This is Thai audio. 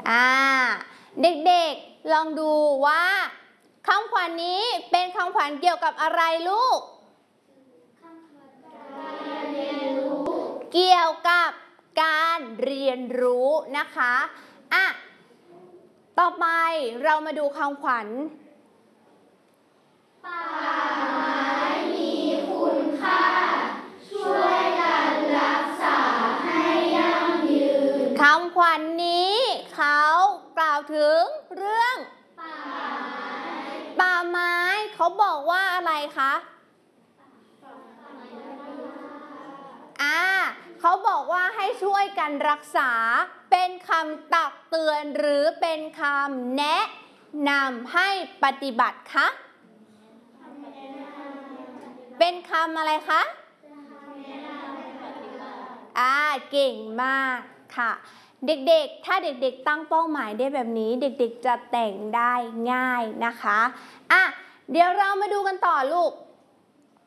อ่าเด็กๆลองดูว่าคำขวัญนี้เป็นคำขวัญเกี่ยวกับอะไรลูกเกี่ยวกับการเรียนรู้นะคะอ่ะต่อไปเรามาดูคำขวัญป่าไม้มีคุณค่าช่วยกันรักษาให้ยั่งยืนคำขวัญนี้เขากล่าวถึงเรื่องป่าไม้เขาบอกว่าอะไรคะเขาบอกว่าให้ช่วยกันรักษาเป็นคำตักเตือนหรือเป็นคำแนะนำให้ปฏิบัติคะเป็นคำอะไรคะเก่งมากค่ะเด็กๆถ้าเด็กๆตั้งเป้าหมายได้แบบนี้เด็กๆจะแต่งได้ง่ายนะคะเดี๋ยวเรามาดูกันต่อลูก